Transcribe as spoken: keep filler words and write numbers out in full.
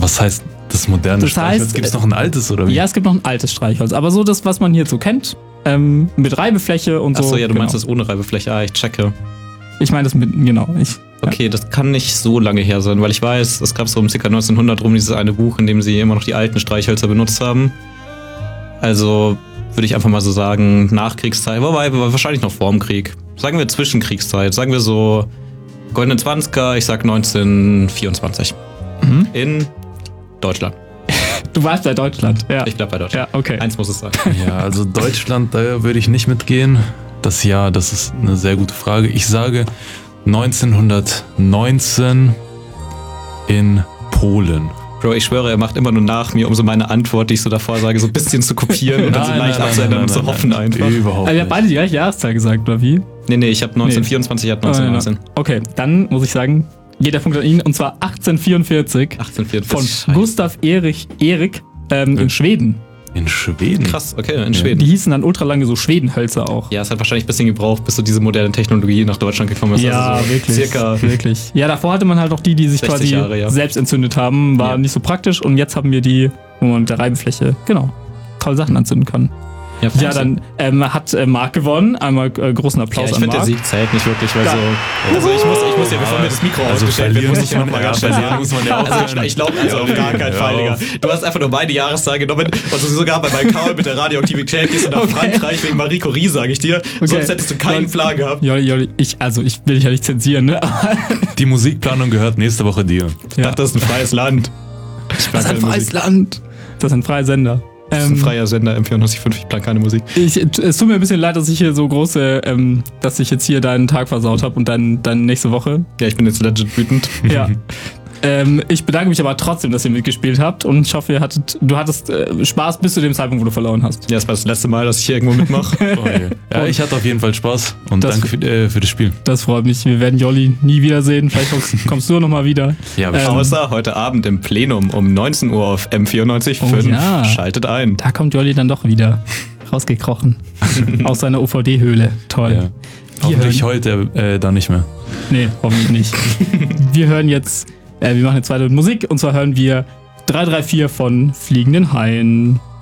Was heißt das moderne Das Streichholz? heißt, Gibt es noch ein altes oder wie? Ja, es gibt noch ein altes Streichholz, aber so das, was man hier so kennt, ähm, mit Reibefläche und so. Achso, ja, du genau. meinst das ohne Reibefläche. Ah, ich checke. Ich meine das mit, genau. Ich, Okay, das kann nicht so lange her sein, weil ich weiß, es gab so um ca. neunzehnhundert rum dieses eine Buch, in dem sie immer noch die alten Streichhölzer benutzt haben. Also würde ich einfach mal so sagen, Nachkriegszeit, wobei wahrscheinlich noch vorm Krieg. Sagen wir Zwischenkriegszeit, sagen wir so Goldene Zwanziger, ich sag neunzehnhundertvierundzwanzig. Mhm. In Deutschland. Du warst bei Deutschland, ja. Ich bleib bei Deutschland. Ja, okay. Eins muss es sein. Ja, also Deutschland, da würde ich nicht mitgehen. Das Jahr, das ist eine sehr gute Frage. Ich sage neunzehnhundertneunzehn in Polen. Bro, ich schwöre, er macht immer nur nach mir, um so meine Antwort, die ich so davor sage, so ein bisschen zu kopieren und dann so Nein, leicht nein, abzuändern nein, und zu nein, hoffen nein, einfach. Überhaupt Also ihr nicht. habt beide die gleiche Jahreszahl gesagt, oder wie? Nee, nee, ich habe neunzehnhundertvierundzwanzig, er hat neunzehnhundertneunzehn. Okay, dann muss ich sagen, geht der Punkt an ihn, und zwar achtzehnhundertvierundvierzig achtzehnhundertvierundvierzig. von Gustav Erich Erik ähm, in Schweden. In Schweden? Krass, okay, in Ja. Schweden. Die hießen dann ultralange so Schwedenhölzer auch. Ja, es hat wahrscheinlich ein bisschen gebraucht, bis so diese moderne Technologie nach Deutschland gekommen ist. Ja, also so wirklich. Circa wirklich. Ja, davor hatte man halt noch die, die sich sechzig quasi Jahre, ja. selbst entzündet haben. War Ja. nicht so praktisch. Und jetzt haben wir die, wo man mit der Reibefläche, genau, tolle Sachen anzünden kann. Ja, Ja, dann ähm, hat äh, Marc gewonnen. Einmal äh, großen Ja, Applaus ich an finde, der Marc. Sieg zählt nicht wirklich, weil Ja. so. Also, ich muss, ich muss ja, bevor mir das Mikro Also ausgestellt wird, muss ich ja verlieren nochmal muss ganz man- schnell ja, sagen. muss man ja auch Also, sagen. ich, ich glaube also auf gar keinen Hör Fall, Digga. auf. Du hast einfach nur meine Jahreszahl genommen und du sogar bei meinem Call mit der Radioaktivität gehst du nach Okay. Frankreich wegen Marie Curie, sage ich dir. Okay. Sonst hättest du keinen Plan gehabt. Jolli, Jolli, ich, also ich will dich ja nicht zensieren, ne? Aber, Die Musikplanung gehört nächste Woche dir. Ich dachte, das ist ein freies Land. Ich das ist ein freies Land. Das ist ein freier Sender. Das ist ein Ähm, freier Sender, M vierundneunzig Komma fünf, ich plan keine Musik. Ich, es tut mir ein bisschen leid, dass ich hier so große, ähm, dass ich jetzt hier deinen Tag versaut habe und dann, dann nächste Woche. Ja, ich bin jetzt legit wütend. Ja. ähm, ich bedanke mich aber trotzdem, dass ihr mitgespielt habt, und ich hoffe, ihr hattet, du hattest äh, Spaß bis zu dem Zeitpunkt, wo du verloren hast. Ja, das war das letzte Mal, dass ich hier irgendwo mitmache. Okay. Ja, ich hatte auf jeden Fall Spaß und Das- danke für, äh, für das Spiel. Das freut mich. Wir werden Jolli nie wiedersehen. Vielleicht kommst, kommst du noch mal wieder. Ja, Ähm, bestimmt. Außer heute Abend im Plenum um neunzehn Uhr auf M vierundneunzig Komma fünf. Oh ja. Schaltet ein. Da kommt Jolli dann doch wieder rausgekrochen. Aus seiner O V D-Höhle. Toll. Ja. Wir Hoffentlich hören, heute äh, dann nicht mehr. nee, hoffentlich nicht. Wir hören jetzt, äh, wir machen jetzt weiter mit Musik, und zwar hören wir drei drei vier von Fliegenden Haien.